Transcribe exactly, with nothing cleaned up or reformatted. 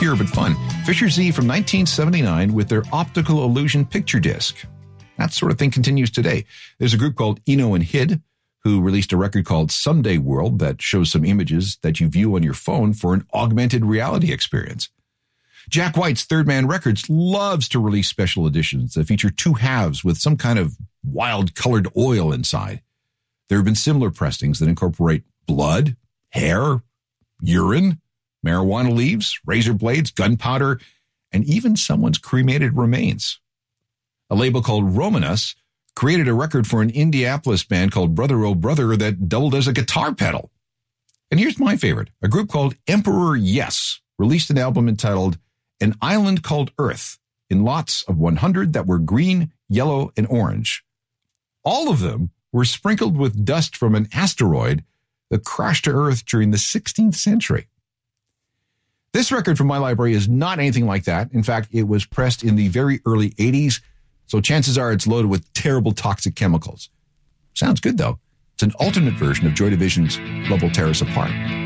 obscure but fun. Fisher Z from nineteen seventy-nine with their optical illusion picture disc. That sort of thing continues today. There's a group called Eno and Hid who released a record called Someday World that shows some images that you view on your phone for an augmented reality experience. Jack White's Third Man Records loves to release special editions that feature two halves with some kind of wild colored oil inside. There have been similar pressings that incorporate blood, hair, urine, marijuana leaves, razor blades, gunpowder, and even someone's cremated remains. A label called Romanus created a record for an Indianapolis band called Brother Oh Brother that doubled as a guitar pedal. And here's my favorite. A group called Emperor Yes released an album entitled An Island Called Earth in lots of one hundred that were green, yellow, and orange. All of them were sprinkled with dust from an asteroid that crashed to Earth during the sixteenth century. This record from my library is not anything like that. In fact, it was pressed in the very early eighties, so chances are it's loaded with terrible toxic chemicals. Sounds good, though. It's an alternate version of Joy Division's Love Will Tear Us Apart.